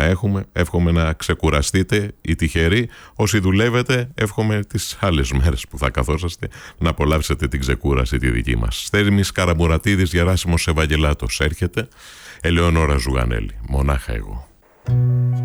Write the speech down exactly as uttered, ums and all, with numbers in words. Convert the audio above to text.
έχουμε. Εύχομαι να ξεκουραστείτε οι τυχεροί. Όσοι δουλεύετε, εύχομαι τις άλλες μέρες που θα καθόσαστε να απολαύσετε την ξεκούραση τη δική μας. Στέρμης Καραμουρατίδης, Γεράσιμος Ευαγγελάτος έρχεται. Ελεονόρα Ζουγανέλη, μονάχα εγώ.